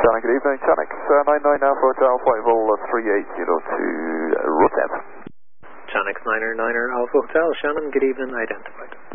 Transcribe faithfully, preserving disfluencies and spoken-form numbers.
Shannon, good evening. Channix uh, nine nine Alpha Hotel, flight vol three eight zero two, uh, Rotev. Channix niner niner Alpha Hotel, Shannon, good evening, identified.